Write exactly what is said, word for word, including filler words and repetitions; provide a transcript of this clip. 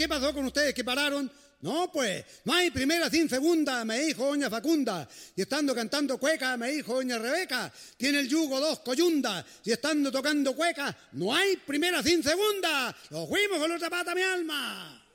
qué pasó con ustedes que pararon? No, pues, no hay primera sin segunda, me dijo doña Facunda. Y estando cantando cueca, me dijo doña Rebeca, tiene el yugo dos coyundas. Y estando tocando cueca, no hay primera sin segunda. Lo fuimos con otra pata, mi alma.